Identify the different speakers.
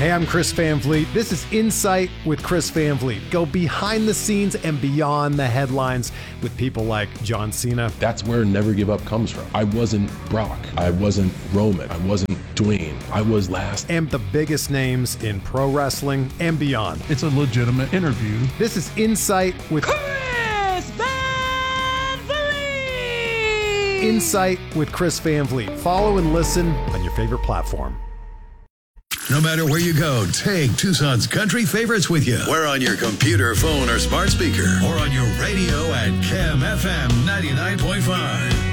Speaker 1: Hey, I'm Chris Van Vliet. This is Insight with Chris Van Vliet. Go behind the scenes and beyond the headlines with people like John Cena.
Speaker 2: That's where Never Give Up comes from. I wasn't Brock. I wasn't Roman. I wasn't Dwayne. I was last.
Speaker 1: And the biggest names in pro wrestling and beyond.
Speaker 3: It's a legitimate interview.
Speaker 1: This is Insight with
Speaker 4: Chris Van Vliet.
Speaker 1: Insight with Chris Van Vliet. Follow and listen on your favorite platform.
Speaker 5: No matter where you go, take Tucson's country favorites with you. We're on your computer, phone, or smart speaker, or on your radio at KMFM 99.5.